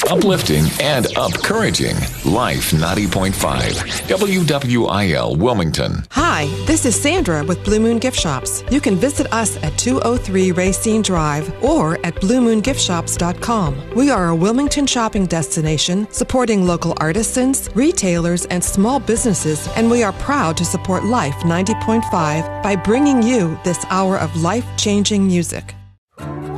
Uplifting and encouraging. Life 90.5. WWIL Wilmington. Hi, this is Sandra with Blue Moon Gift Shops. You can visit us at 203 Racine Drive or at bluemoongiftshops.com. We are a Wilmington shopping destination supporting local artisans, retailers, and small businesses, and we are proud to support Life 90.5 by bringing you this hour of life-changing music.